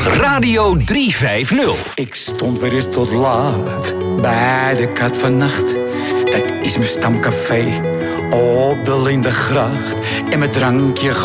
Radio 350. Ik stond weer eens tot laat bij de Kat van Nacht. Dat is mijn stamcafé op de Lindegracht. En mijn drankje